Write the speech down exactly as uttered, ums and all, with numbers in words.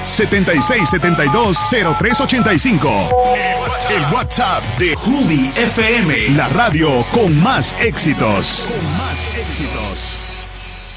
setenta y seis setenta y dos cero tres ochenta y cinco. El WhatsApp de Ruby F M, la radio con más éxitos. Con más éxitos.